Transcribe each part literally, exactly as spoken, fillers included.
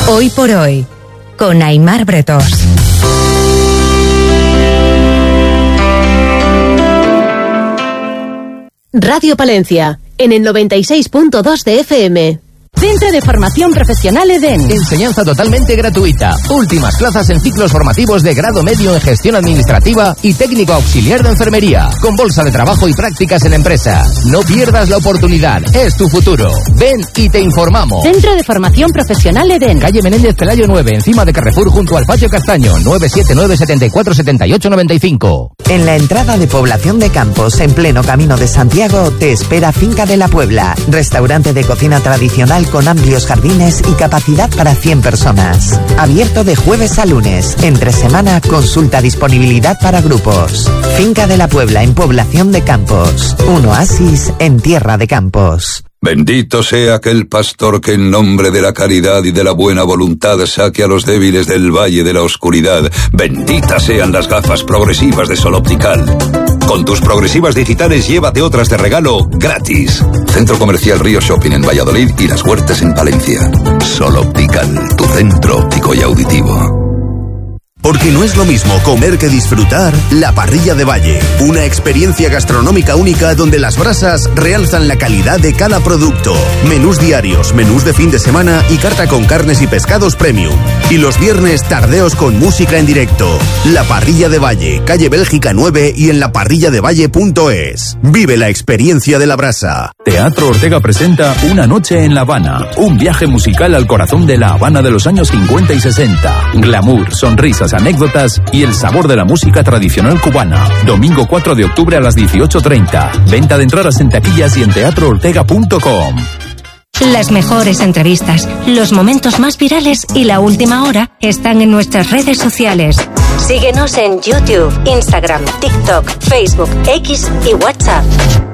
Hoy por hoy, con Aimar Bretos. Radio Palencia, en el noventa y seis punto dos de F M. Centro de Formación Profesional Edén. Enseñanza totalmente gratuita. Últimas plazas en ciclos formativos de grado medio en gestión administrativa y técnico auxiliar de enfermería, con bolsa de trabajo y prácticas en empresa. No pierdas la oportunidad, es tu futuro. Ven y te informamos. Centro de Formación Profesional Edén. Calle Menéndez Pelayo nueve, encima de Carrefour, junto al Patio Castaño. nueve siete nueve, siete cuatro, siete ocho nueve cinco. En la entrada de Población de Campos, en pleno camino de Santiago, te espera Finca de la Puebla, restaurante de cocina tradicional con amplios jardines y capacidad para cien personas. Abierto de jueves a lunes. Entre semana, consulta disponibilidad para grupos. Finca de la Puebla, en Población de Campos. Un oasis en tierra de campos. Bendito sea aquel pastor que en nombre de la caridad y de la buena voluntad saque a los débiles del valle de la oscuridad. Benditas sean las gafas progresivas de Sol Optical. Con tus progresivas digitales llévate otras de regalo gratis. Centro Comercial Río Shopping en Valladolid y Las Huertas en Palencia. Sol Optical, tu centro óptico y auditivo. Porque no es lo mismo comer que disfrutar, La Parrilla de Valle. Una experiencia gastronómica única donde las brasas realzan la calidad de cada producto. Menús diarios, menús de fin de semana y carta con carnes y pescados premium. Y los viernes, tardeos con música en directo. La Parrilla de Valle, calle Bélgica nueve y en la parrilla de valle punto es. Vive la experiencia de la brasa. Teatro Ortega presenta Una noche en La Habana. Un viaje musical al corazón de La Habana de los años cincuenta y sesenta. Glamour, sonrisas, anécdotas y el sabor de la música tradicional cubana. Domingo cuatro de octubre a las dieciocho treinta. Venta de entradas en taquillas y en teatro ortega punto com. Las mejores entrevistas, los momentos más virales y la última hora están en nuestras redes sociales. Síguenos en YouTube, Instagram, TikTok, Facebook, X y WhatsApp.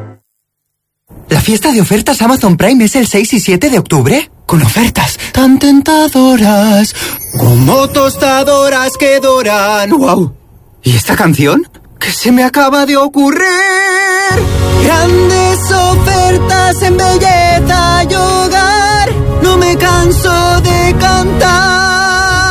¿La fiesta de ofertas Amazon Prime es el seis y siete de octubre? Con ofertas tan tentadoras, como tostadoras que doran. ¡Wow! ¿Y esta canción? ¿Qué se me acaba de ocurrir? Grandes ofertas en belleza y hogar, no me canso de cantar.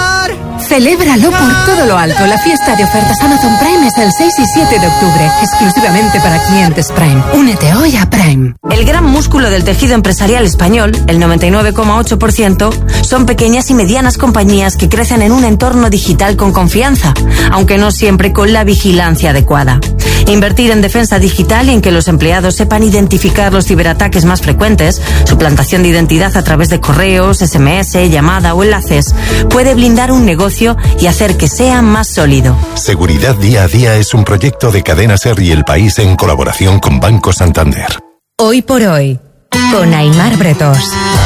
Celébralo por todo lo alto. La fiesta de ofertas Amazon Prime es el seis y siete de octubre, exclusivamente para clientes Prime. Únete hoy a Prime. El gran músculo del tejido empresarial español, el noventa y nueve coma ocho por ciento, son pequeñas y medianas compañías que crecen en un entorno digital con confianza, aunque no siempre con la vigilancia adecuada. Invertir en defensa digital y en que los empleados sepan identificar los ciberataques más frecuentes, suplantación de identidad a través de correos, ese eme ese, llamada o enlaces, puede blindar un negocio y hacer que sea más sólido. Seguridad Día a Día es un proyecto de Cadena Ser y El País en colaboración con Banco Santander. Hoy por hoy, con Aimar Bretos.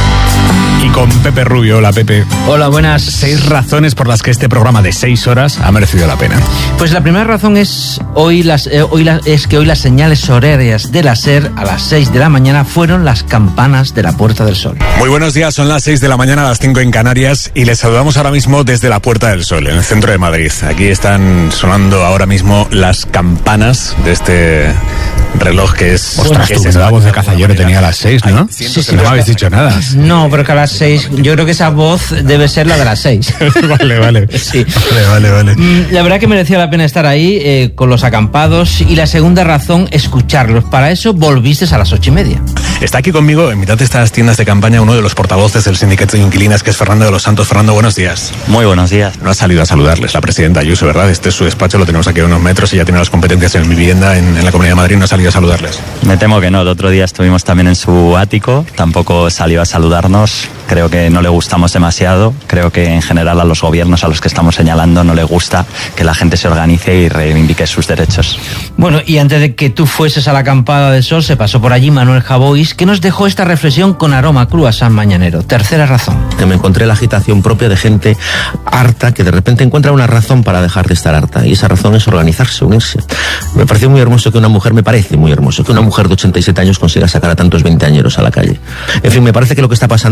Y con Pepe Rubio. Hola, Pepe. Hola, buenas. Seis razones por las que este programa de seis horas ha merecido la pena. Pues la primera razón es hoy las eh, hoy la, es que hoy las señales horarias de la SER a las seis de la mañana fueron las campanas de la Puerta del Sol. Muy buenos días, son las seis de la mañana, a las cinco en Canarias, y les saludamos ahora mismo desde la Puerta del Sol, en el centro de Madrid. Aquí están sonando ahora mismo las campanas de este reloj que es... Ostras, que tú, es la voz de Cazallero tenía a las seis, ¿no? Sí, sí, no me habéis dicho nada. No, pero que a las seis, yo creo que esa voz debe ser la de las seis. Vale, vale. Sí. Vale, vale, vale. La verdad que merecía la pena estar ahí eh, con los acampados, y la segunda razón, escucharlos. Para eso volviste a las ocho y media. Está aquí conmigo, en mitad de estas tiendas de campaña, uno de los portavoces del sindicato de inquilinas, que es Fernando de los Santos. Fernando, buenos días. Muy buenos días. No ha salido a saludarles la presidenta Ayuso, ¿verdad? Este es su despacho, lo tenemos aquí a unos metros y ya tiene las competencias en vivienda en, en la Comunidad de Madrid. No ha salido a saludarles. Me temo que no. El otro día estuvimos también en su ático, tampoco salió a saludarnos. Creo que no le gustamos demasiado. Creo que en general a los gobiernos a los que estamos señalando no le gusta que la gente se organice y reivindique sus derechos. Bueno, y antes de que tú fueses a la acampada de Sol, se pasó por allí Manuel Javois, que nos dejó esta reflexión con aroma croissant mañanero. Tercera razón. Que me encontré la agitación propia de gente harta que de repente encuentra una razón para dejar de estar harta, y esa razón es organizarse, unirse. Me pareció muy hermoso que una mujer, me parece muy hermoso que una mujer de ochenta y siete años consiga sacar a tantos veinteañeros a la calle. En fin, me parece que lo que está pasando en Sol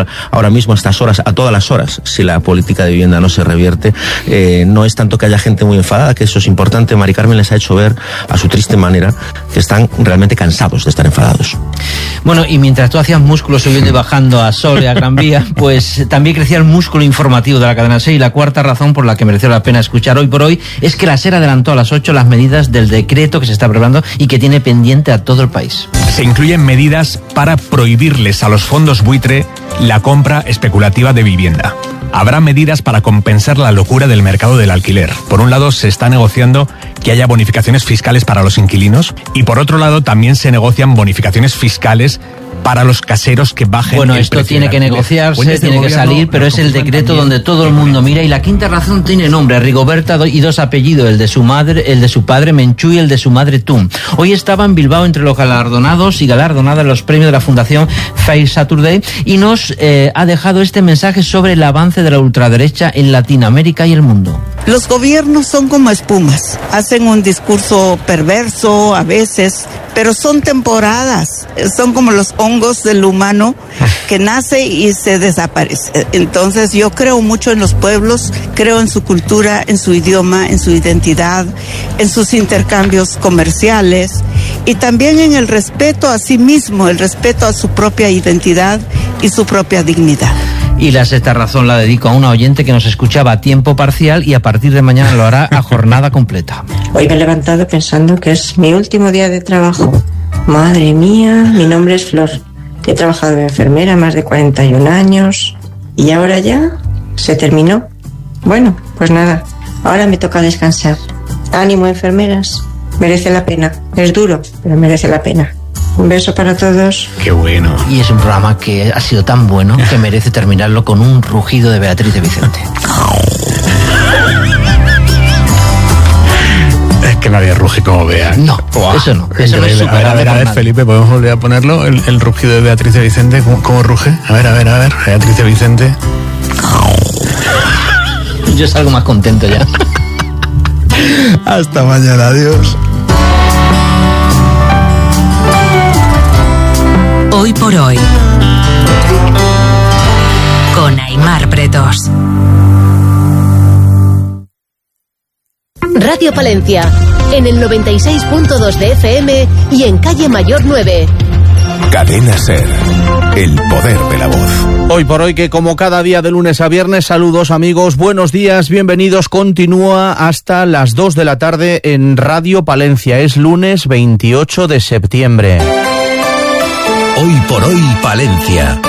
ahora mismo a estas horas, a todas las horas, si la política de vivienda no se revierte. Eh, no es tanto que haya gente muy enfadada, que eso es importante. Mari Carmen les ha hecho ver a su triste manera que están realmente cansados de estar enfadados. Bueno, y mientras tú hacías músculo subiendo y bajando a Sol y a Gran Vía, pues también crecía el músculo informativo de la cadena SER. Y la cuarta razón por la que mereció la pena escuchar hoy por hoy es que la SER adelantó a las ocho las medidas del decreto que se está preparando y que tiene pendiente a todo el país. Se incluyen medidas para prohibirles a los fondos buitre la compra especulativa de vivienda. Habrá medidas para compensar la locura del mercado del alquiler. Por un lado, se está negociando que haya bonificaciones fiscales para los inquilinos y por otro lado también se negocian bonificaciones fiscales para los caseros que bajen bueno, el esto precio tiene que negociarse, tiene que salir, pero es el decreto donde todo el mundo mira. Y la quinta razón tiene nombre, Rigoberta, y dos apellidos, el de su madre, el de su padre Menchú y el de su madre Tum. Hoy estaba en Bilbao entre los galardonados y galardonadas los premios de la Fundación Fair Saturday y nos eh, ha dejado este mensaje sobre el avance de la ultraderecha en Latinoamérica y el mundo. Los gobiernos son como espumas, hacen un discurso perverso a veces, pero son temporadas, son como los hongos del humano que nace y se desaparece. Entonces yo creo mucho en los pueblos, creo en su cultura, en su idioma, en su identidad, en sus intercambios comerciales y también en el respeto a sí mismo, el respeto a su propia identidad y su propia dignidad. Y la sexta razón la dedico a una oyente que nos escuchaba a tiempo parcial y a partir de mañana lo hará a jornada completa. Hoy me he levantado pensando que es mi último día de trabajo. Madre mía, mi nombre es Flor. He trabajado de enfermera más de cuarenta y un años y ahora ya se terminó. Bueno, pues nada, ahora me toca descansar. Ánimo, enfermeras, merece la pena. Es duro, pero merece la pena. Un beso para todos. Qué bueno. Y es un programa que ha sido tan bueno que merece terminarlo con un rugido de Beatriz de Vicente. Es que nadie ruge como Bea. No, wow. eso no. Eso no es a ver, a ver, a ver, Felipe, ¿podemos volver a ponerlo? El, el rugido de Beatriz de Vicente, ¿cómo, ¿cómo ruge? A ver, a ver, a ver. Beatriz de Vicente. Yo salgo más contento ya. Hasta mañana, adiós. Hoy por hoy, con Aimar Pretos. Radio Palencia, en el noventa y seis punto dos de F M y en Calle Mayor nueve. Cadena SER, el poder de la voz. Hoy por hoy, que como cada día de lunes a viernes, saludos amigos, buenos días, bienvenidos, continúa hasta las dos de la tarde en Radio Palencia. Es lunes veintiocho de septiembre. Hoy por hoy, Palencia.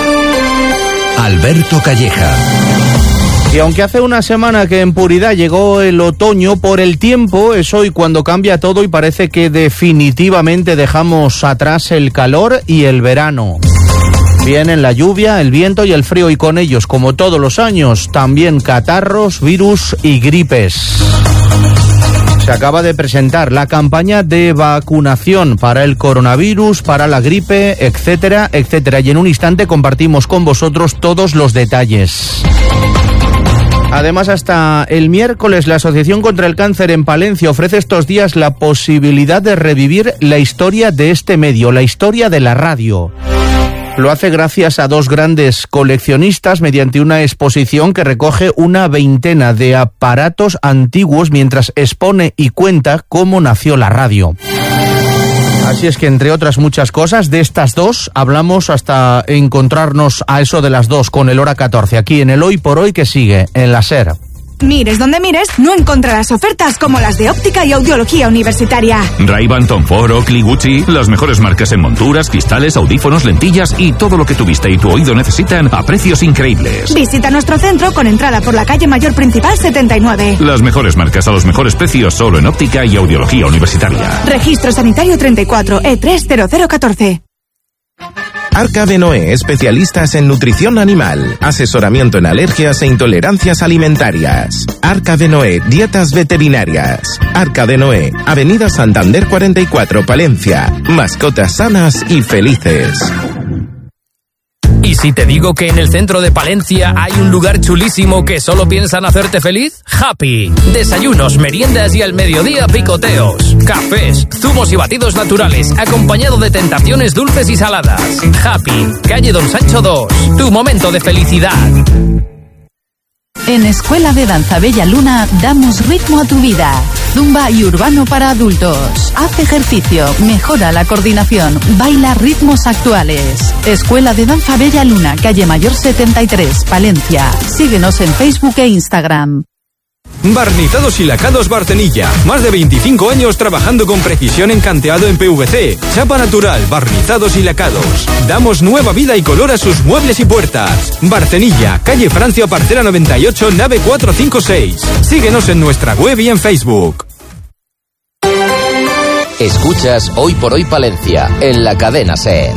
Alberto Calleja. Y aunque hace una semana que en Puridad llegó el otoño, por el tiempo es hoy cuando cambia todo y parece que definitivamente dejamos atrás el calor y el verano. Vienen la lluvia, el viento y el frío y con ellos, como todos los años, también catarros, virus y gripes. Se acaba de presentar la campaña de vacunación para el coronavirus, para la gripe, etcétera, etcétera. Y en un instante compartimos con vosotros todos los detalles. Además, hasta el miércoles, la Asociación contra el Cáncer en Palencia ofrece estos días la posibilidad de revivir la historia de este medio, la historia de la radio. Lo hace gracias a dos grandes coleccionistas mediante una exposición que recoge una veintena de aparatos antiguos mientras expone y cuenta cómo nació la radio. Así es que, entre otras muchas cosas, de estas dos hablamos hasta encontrarnos a eso de las dos con el hora catorce, aquí en el Hoy por Hoy que sigue, en la SER. Mires donde mires, no encontrarás ofertas como las de óptica y audiología universitaria. Ray-Ban, Tom Ford, Oakley, Gucci, las mejores marcas en monturas, cristales, audífonos, lentillas y todo lo que tu vista y tu oído necesitan a precios increíbles. Visita nuestro centro con entrada por la calle Mayor Principal setenta y nueve. Las mejores marcas a los mejores precios solo en óptica y audiología universitaria. Registro sanitario treinta y cuatro E tres cero cero catorce. Arca de Noé, especialistas en nutrición animal, asesoramiento en alergias e intolerancias alimentarias. Arca de Noé, dietas veterinarias. Arca de Noé, Avenida Santander cuarenta y cuatro, Palencia. Mascotas sanas y felices. ¿Y si te digo que en el centro de Palencia hay un lugar chulísimo que solo piensan hacerte feliz? Happy. Desayunos, meriendas y al mediodía picoteos. Cafés, zumos y batidos naturales, acompañado de tentaciones dulces y saladas. Happy. Calle Don Sancho dos. Tu momento de felicidad. En Escuela de Danza Bella Luna damos ritmo a tu vida. Zumba y urbano para adultos. Haz ejercicio, mejora la coordinación, baila ritmos actuales. Escuela de Danza Bella Luna, calle Mayor setenta y tres, Palencia. Síguenos en Facebook e Instagram. Barnizados y lacados Bartenilla. Más de veinticinco años trabajando con precisión en canteado en P V C. Chapa natural, barnizados y lacados. Damos nueva vida y color a sus muebles y puertas. Bartenilla, calle Francia Parcera noventa y ocho, nave cuatrocientos cincuenta y seis. Síguenos en nuestra web y en Facebook. Escuchas Hoy por Hoy Palencia, en la cadena SER.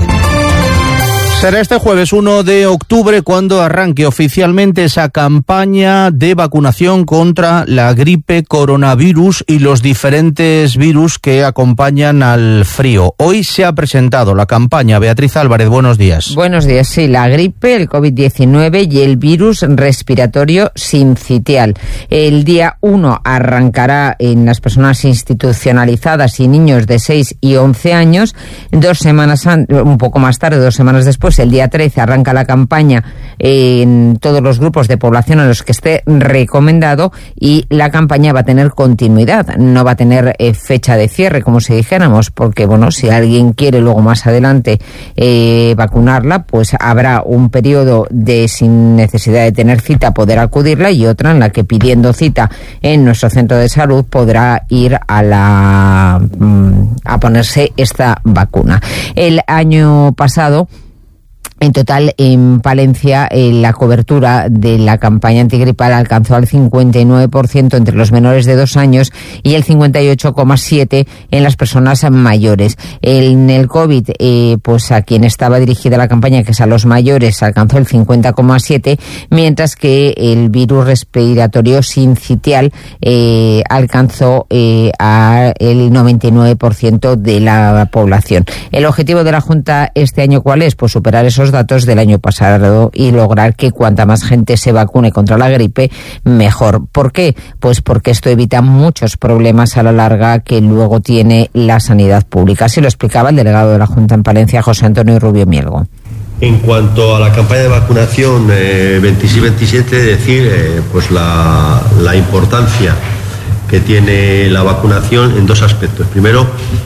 Será este jueves uno de octubre cuando arranque oficialmente esa campaña de vacunación contra la gripe, coronavirus y los diferentes virus que acompañan al frío. Hoy se ha presentado la campaña. Beatriz Álvarez, buenos días. Buenos días, sí, la gripe, el COVID diecinueve y el virus respiratorio sincitial. El día uno arrancará en las personas institucionalizadas y niños de seis y once años. Dos semanas, un poco más tarde, dos semanas después, el día trece arranca la campaña en todos los grupos de población a los que esté recomendado, y la campaña va a tener continuidad, no va a tener eh, fecha de cierre, como si dijéramos, porque bueno, si alguien quiere luego más adelante eh, vacunarla, pues habrá un periodo de sin necesidad de tener cita poder acudirla, y otra en la que pidiendo cita en nuestro centro de salud podrá ir a la a ponerse esta vacuna. El año pasado, en total, en Palencia, eh, la cobertura de la campaña antigripal alcanzó al cincuenta y nueve por ciento entre los menores de dos años y el cincuenta y ocho coma siete por ciento en las personas mayores. En el COVID, eh, pues a quien estaba dirigida la campaña, que es a los mayores, alcanzó el cincuenta coma siete por ciento, mientras que el virus respiratorio sincitial eh, alcanzó eh, a el noventa y nueve por ciento de la población. El objetivo de la Junta este año, ¿cuál es? Pues superar esos datos del año pasado y lograr que cuanta más gente se vacune contra la gripe, mejor. ¿Por qué? Pues porque esto evita muchos problemas a la larga que luego tiene la sanidad pública. Así lo explicaba el delegado de la Junta en Palencia, José Antonio Rubio Mielgo. En cuanto a la campaña de vacunación eh, veintiséis veintisiete, decir eh, pues la, la importancia que tiene la vacunación en dos aspectos. Primero,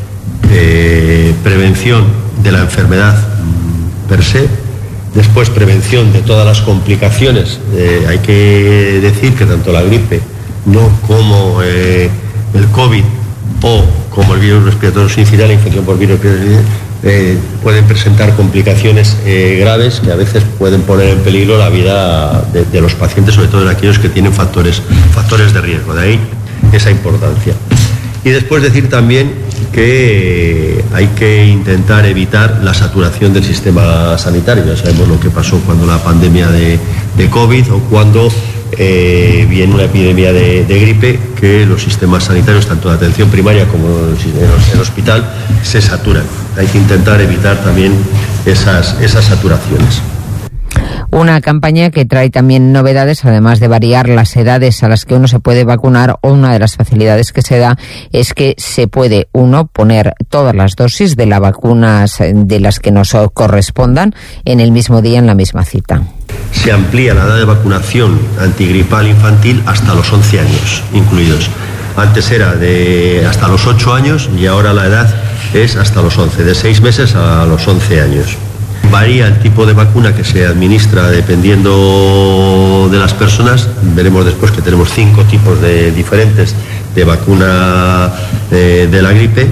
eh, prevención de la enfermedad per se, después prevención de todas las complicaciones. Eh, hay que decir que tanto la gripe no como eh, el COVID o como el virus respiratorio sincitial, la infección por virus respiratorio sincitial, eh, pueden presentar complicaciones eh, graves que a veces pueden poner en peligro la vida de, de los pacientes, sobre todo en aquellos que tienen factores, factores de riesgo. De ahí esa importancia. Y después decir también que hay que intentar evitar la saturación del sistema sanitario. Ya sabemos lo que pasó cuando la pandemia de, de COVID o cuando eh, viene una epidemia de, de gripe, que los sistemas sanitarios, tanto de atención primaria como en el hospital, se saturan. Hay que intentar evitar también esas, esas saturaciones. Una campaña que trae también novedades, además de variar las edades a las que uno se puede vacunar, o una de las facilidades que se da es que se puede uno poner todas las dosis de las vacunas de las que nos correspondan en el mismo día, en la misma cita. Se amplía la edad de vacunación antigripal infantil hasta los once años incluidos. Antes era de hasta los ocho años y ahora la edad es hasta los once, de seis meses a los once años. Varía el tipo de vacuna que se administra dependiendo de las personas. Veremos después que tenemos cinco tipos de, diferentes de vacuna de, de la gripe.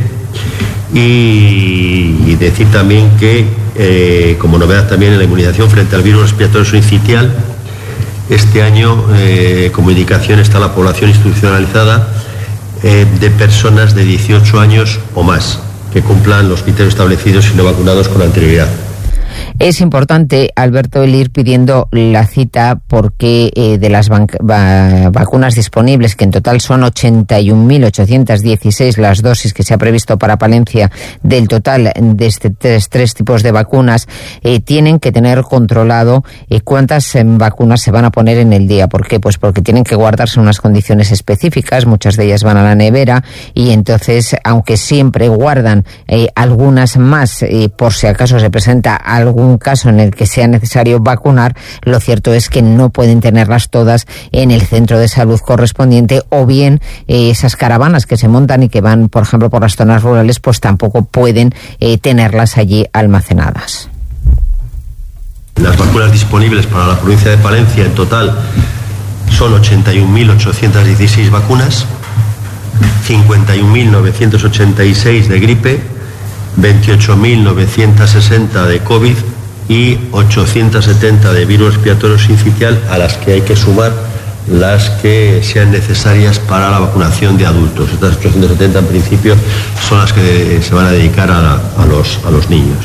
Y, y decir también que, eh, como novedad también en la inmunización frente al virus respiratorio sincitial, este año eh, como indicación está la población institucionalizada eh, de personas de dieciocho años o más que cumplan los criterios establecidos y no vacunados con anterioridad. Es importante, Alberto, el ir pidiendo la cita porque eh, de las va vacunas disponibles, que en total son ochenta y un mil ochocientos dieciséis las dosis que se ha previsto para Palencia del total de este tres, tres tipos de vacunas, eh, tienen que tener controlado eh, cuántas eh, vacunas se van a poner en el día. ¿Por qué? Pues porque tienen que guardarse en unas condiciones específicas, muchas de ellas van a la nevera y entonces, aunque siempre guardan eh, algunas más eh, por si acaso se presenta algún un caso en el que sea necesario vacunar, lo cierto es que no pueden tenerlas todas en el centro de salud correspondiente, o bien eh, esas caravanas que se montan y que van, por ejemplo, por las zonas rurales, pues tampoco pueden eh, tenerlas allí almacenadas. Las vacunas disponibles para la provincia de Palencia en total son ochenta y un mil ochocientos dieciséis vacunas, cincuenta y un mil novecientos ochenta y seis de gripe, veintiocho mil novecientos sesenta de COVID y ochocientos setenta de virus respiratorio sincitial, a las que hay que sumar las que sean necesarias para la vacunación de adultos. Estas ochocientos setenta en principio son las que se van a dedicar a, la, a, los, a los niños.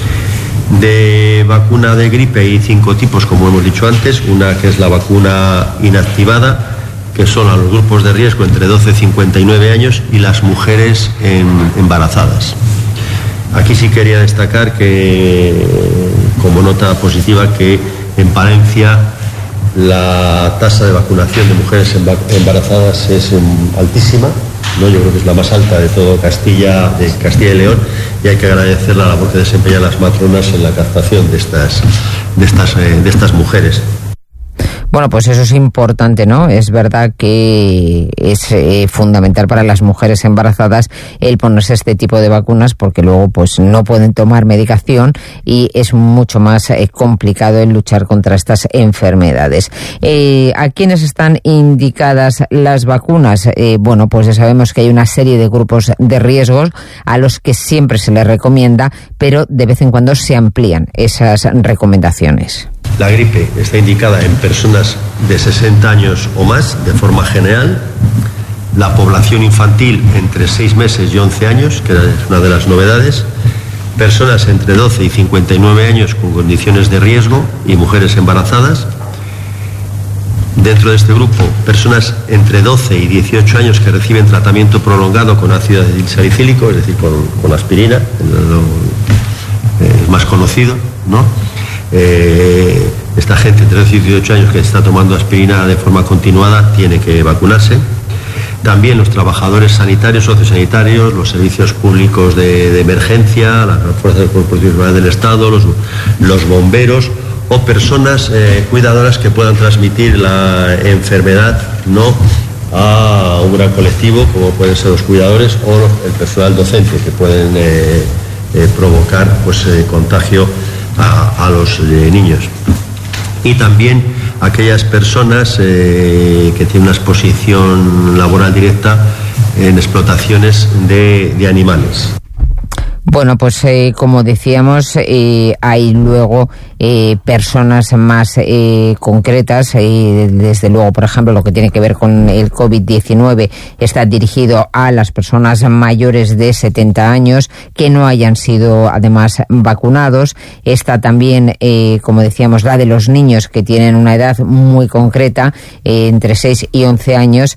De vacuna de gripe hay cinco tipos, como hemos dicho antes. Una que es la vacuna inactivada, que son a los grupos de riesgo entre doce y cincuenta y nueve años y las mujeres en, embarazadas. Aquí sí quería destacar que, como nota positiva, que en Palencia la tasa de vacunación de mujeres embarazadas es altísima, ¿no? Yo creo que es la más alta de todo Castilla, de Castilla y León, y hay que agradecer la labor que desempeñan las matronas en la captación de estas, de estas, de estas mujeres. Bueno, pues eso es importante, ¿no? Es verdad que es eh, fundamental para las mujeres embarazadas el ponerse este tipo de vacunas, porque luego pues no pueden tomar medicación y es mucho más eh, complicado el luchar contra estas enfermedades. Eh, ¿A quiénes están indicadas las vacunas? Eh, bueno, pues ya sabemos que hay una serie de grupos de riesgos a los que siempre se les recomienda, pero de vez en cuando se amplían esas recomendaciones. La gripe está indicada en personas de sesenta años o más, de forma general. La población infantil entre seis meses y once años, que es una de las novedades. Personas entre doce y cincuenta y nueve años con condiciones de riesgo y mujeres embarazadas. Dentro de este grupo, personas entre doce y dieciocho años que reciben tratamiento prolongado con ácido salicílico, es decir, con, con aspirina, es más conocido, ¿no? Eh, esta gente entre doce y dieciocho años que está tomando aspirina de forma continuada tiene que vacunarse. También los trabajadores sanitarios, sociosanitarios, los servicios públicos de, de emergencia, las fuerzas corporativas del Estado, los, los bomberos o personas eh, cuidadoras que puedan transmitir la enfermedad, no a un gran colectivo como pueden ser los cuidadores o el personal docente, que pueden eh, eh, provocar pues eh, contagio A, a los eh, niños. Y también aquellas personas eh, que tienen una exposición laboral directa en explotaciones de, de animales. Bueno, pues eh, como decíamos, eh, hay luego eh, personas más eh, concretas, eh, desde luego, por ejemplo, lo que tiene que ver con el COVID diecinueve está dirigido a las personas mayores de setenta años que no hayan sido además vacunados. Está también, eh, como decíamos, la de los niños que tienen una edad muy concreta, eh, entre seis y once años,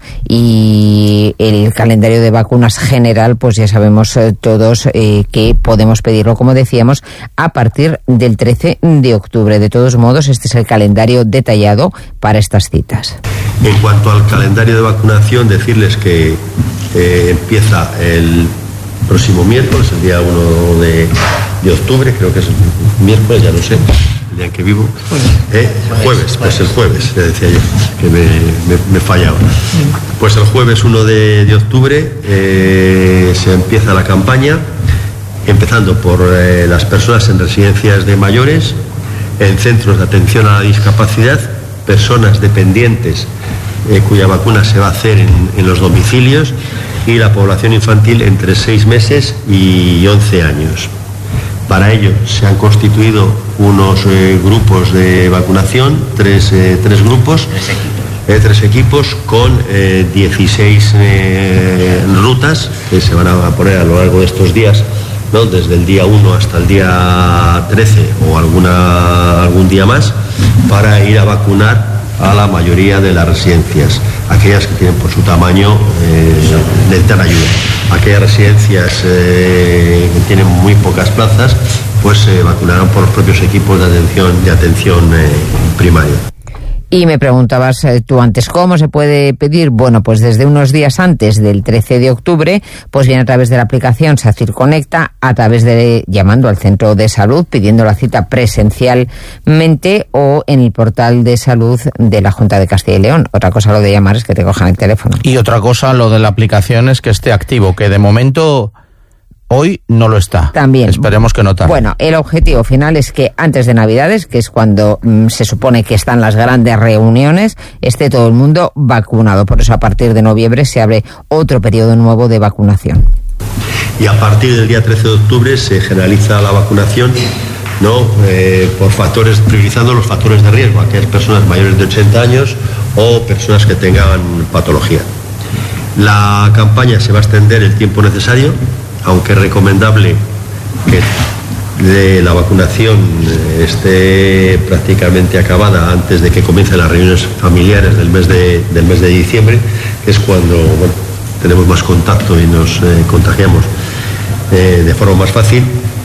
y el calendario de vacunas general, pues ya sabemos eh, todos eh, que podemos pedirlo, como decíamos, a partir del trece de octubre. De todos modos, este es el calendario detallado para estas citas. En cuanto al calendario de vacunación, decirles que eh, empieza el próximo miércoles, el día uno de, de octubre, creo que es miércoles, ya no sé, el día en que vivo. Eh, jueves, pues el jueves, ya decía yo, que me, me, me fallaba. Pues el jueves uno de, de octubre eh, se empieza la campaña, empezando por eh, las personas en residencias de mayores, en centros de atención a la discapacidad, personas dependientes eh, cuya vacuna se va a hacer en, en los domicilios, y la población infantil entre seis meses y once años. Para ello se han constituido unos eh, grupos de vacunación, tres, eh, tres grupos, tres equipos, eh, tres equipos con eh, dieciséis eh, rutas que se van a poner a lo largo de estos días ¿no?, desde el día uno hasta el día trece o alguna, algún día más, para ir a vacunar a la mayoría de las residencias. Aquellas que tienen por su tamaño eh, necesitan ayuda. Aquellas residencias eh, que tienen muy pocas plazas, pues se eh, vacunarán por los propios equipos de atención, de atención eh, primaria. Y me preguntabas eh, tú antes, ¿cómo se puede pedir? Bueno, pues desde unos días antes del trece de octubre, pues bien a través de la aplicación SACIR Conecta, a través de llamando al centro de salud, pidiendo la cita presencialmente o en el portal de salud de la Junta de Castilla y León. Otra cosa lo de llamar es que te cojan el teléfono. Y otra cosa lo de la aplicación es que esté activo, que de momento hoy no lo está. También. Esperemos que no tarde. Bueno, el objetivo final es que antes de Navidades, que es cuando mmm, se supone que están las grandes reuniones, esté todo el mundo vacunado. Por eso a partir de noviembre se abre otro periodo nuevo de vacunación. Y a partir del día trece de octubre se generaliza la vacunación, ¿no?, eh, por factores, priorizando los factores de riesgo, aquellas personas mayores de ochenta años o personas que tengan patología. La campaña se va a extender el tiempo necesario, aunque es recomendable que de la vacunación esté prácticamente acabada antes de que comiencen las reuniones familiares del mes de, del mes de diciembre, que es cuando, bueno, tenemos más contacto y nos eh, contagiamos eh, de forma más fácil.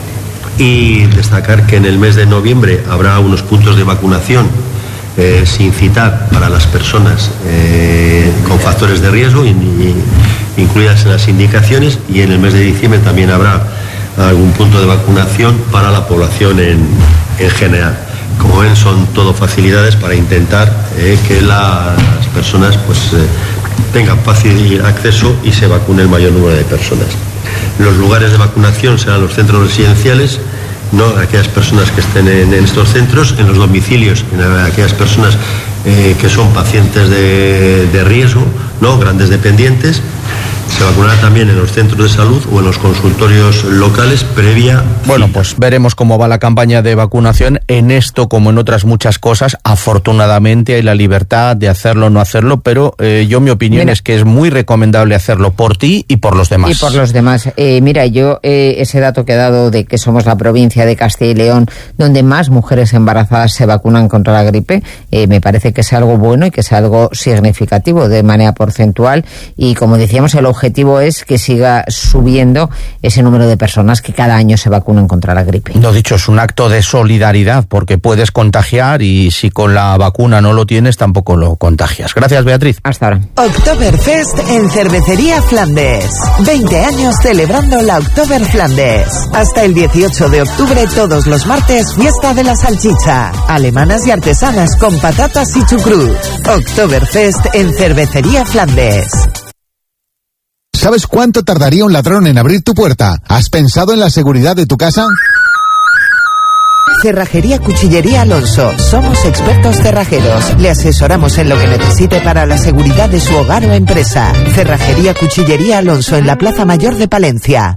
Y destacar que en el mes de noviembre habrá unos puntos de vacunación eh, sin citar para las personas eh, con factores de riesgo, y, y, incluidas en las indicaciones, y en el mes de diciembre también habrá algún punto de vacunación para la población en, en general. Como ven, son todo facilidades para intentar eh, que las personas pues eh, tengan fácil acceso y se vacune el mayor número de personas. Los lugares de vacunación serán los centros residenciales, no aquellas personas que estén en, en estos centros, en los domicilios, en aquellas personas eh, que son pacientes de, de riesgo, no grandes dependientes. Se vacunará también en los centros de salud o en los consultorios locales previa. Bueno, pues veremos cómo va la campaña de vacunación. En esto, como en otras muchas cosas, afortunadamente hay la libertad de hacerlo o no hacerlo, pero eh, yo mi opinión mira, es que es muy recomendable hacerlo por ti y por los demás. Y por los demás. Eh, mira, yo eh, ese dato que he dado de que somos la provincia de Castilla y León donde más mujeres embarazadas se vacunan contra la gripe, eh, me parece que es algo bueno y que es algo significativo de manera porcentual, y como decíamos, el objetivo objetivo es que siga subiendo ese número de personas que cada año se vacunan contra la gripe. Lo dicho, es un acto de solidaridad, porque puedes contagiar y si con la vacuna no lo tienes, tampoco lo contagias. Gracias, Beatriz. Hasta ahora. Oktoberfest en Cervecería Flandes. veinte años celebrando la Oktober Flandes. Hasta el dieciocho de octubre, todos los martes, fiesta de la salchicha. Alemanas y artesanas con patatas y chucrut. Oktoberfest en Cervecería Flandes. ¿Sabes cuánto tardaría un ladrón en abrir tu puerta? ¿Has pensado en la seguridad de tu casa? Cerrajería Cuchillería Alonso. Somos expertos cerrajeros. Le asesoramos en lo que necesite para la seguridad de su hogar o empresa. Cerrajería Cuchillería Alonso en la Plaza Mayor de Palencia.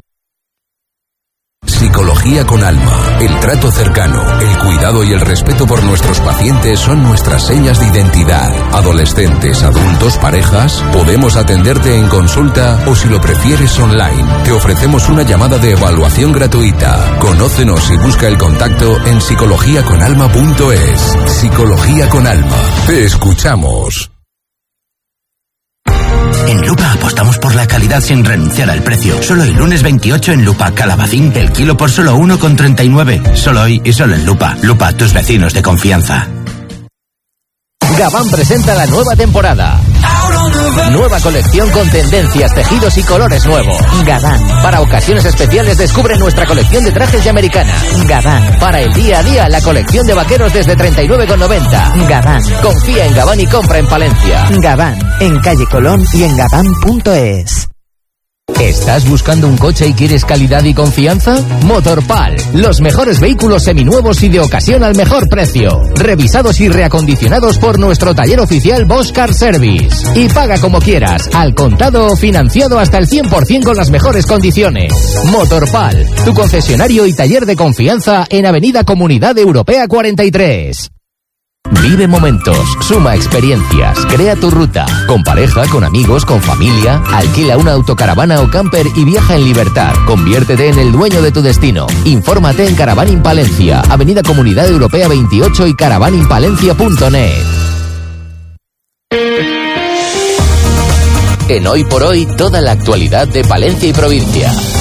Psicología con Alma. El trato cercano, el cuidado y el respeto por nuestros pacientes son nuestras señas de identidad. Adolescentes, adultos, parejas, podemos atenderte en consulta o, si lo prefieres, online. Te ofrecemos una llamada de evaluación gratuita. Conócenos y busca el contacto en psicología con alma punto es. Psicología con Alma. Te escuchamos. En Lupa apostamos por la calidad sin renunciar al precio. Solo el lunes veintiocho en Lupa Calabacín, el kilo por solo uno con treinta y nueve. Solo hoy y solo en Lupa. Lupa, tus vecinos de confianza. Gabán presenta la nueva temporada. Nueva colección con tendencias, tejidos y colores nuevos. Gabán. Para ocasiones especiales descubre nuestra colección de trajes de americana. Gabán. Para el día a día, la colección de vaqueros desde treinta y nueve con noventa. Gabán. Confía en Gabán y compra en Palencia. Gabán. En calle Colón y en gabán punto es. ¿Estás buscando un coche y quieres calidad y confianza? Motorpal, los mejores vehículos seminuevos y de ocasión al mejor precio. Revisados y reacondicionados por nuestro taller oficial Bosch Car Service. Y paga como quieras, al contado o financiado hasta el cien por ciento con las mejores condiciones. Motorpal, tu concesionario y taller de confianza en Avenida Comunidad Europea cuarenta y tres. Vive momentos, suma experiencias, crea tu ruta. Con pareja, con amigos, con familia. Alquila una autocaravana o camper y viaja en libertad. Conviértete en el dueño de tu destino. Infórmate en Caravaning Palencia, Avenida Comunidad Europea veintiocho y caravaning palencia punto net. En Hoy por Hoy, toda la actualidad de Palencia y provincia.